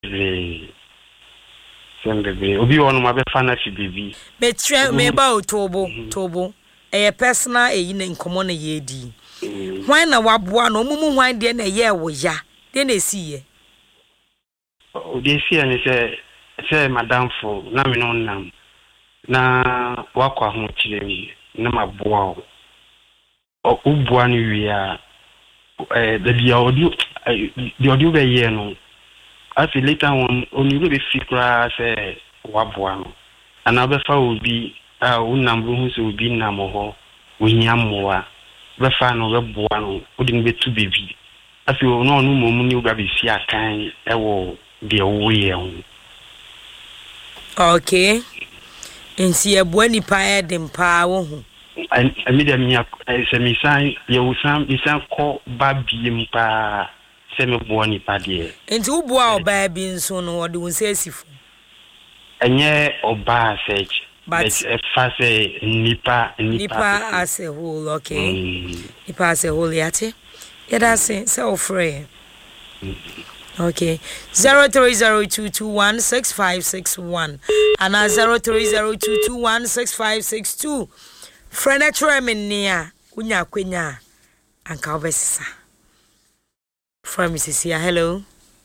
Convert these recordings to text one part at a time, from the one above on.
Sembe obi wonu ma be fa na fi bibi me tre me ba tobo personal eyi na nkomo na ye di hwan na waboa no mumu hwan de na ye wo ya de na esiye o de si ani se madam fo na me no nam na wakwa ho kire mi na maboa o ubua ni wi a the dia odio be ye no afi later on you be fikra say waboa no ana be fa obi a unam hu so obi nam ho onyamoa be fa no be boa no odin be tu bebi afi no mom ni oba be si akan e wo de wo ye ho okay ensi eboa ni pa edem pa wo hu medium ya se mi san ye usam isan ko babiem pa se me boa ni pa de enti wo boa oba bi nso no wode won se asifo enye oba search but fa say nipa as a whole okay nipa as a whole yate yada say free okay 0302216561 and 0302216562 friend tremenia unya kwenya anka obesisa from Mrs. Hello.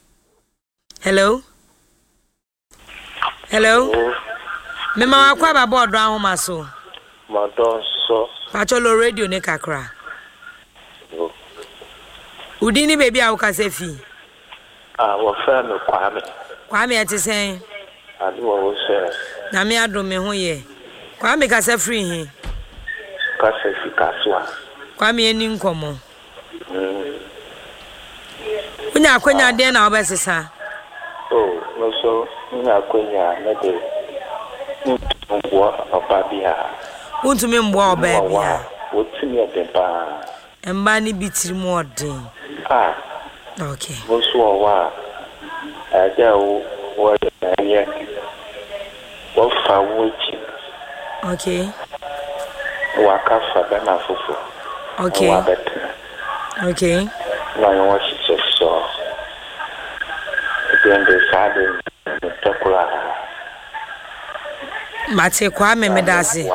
Mema wakwa baba odro ahoma so. Madon so. Pacholo radio ne kakra. Udini baby a ukase fi. Wo fa me Kwame. Kwame ati sen. Adi wo se. Na me adom me ho ye. Kwame kase free he. Kase fi kaswa. Kwame eni nkomo. Unya kwenya de na obesisa. Oh, no so unya kwenya na de. Mbo obabia. Untumi mbo obabia. Wotimi odempa. Emba ni bitiri odin. Okay. Moso wa. Aja wo ye. Wo fa wochi. Okay. Waka fa bana fufu. Okay. Okay. Na yo wa shi so. Then the side takura. Mate Kwame medase.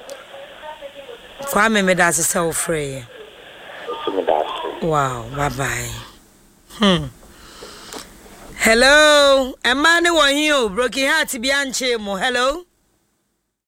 Kwame medase so free. Wow, bye bye. Hello, Emmanuel here, broken heart bi anche mo. Hello.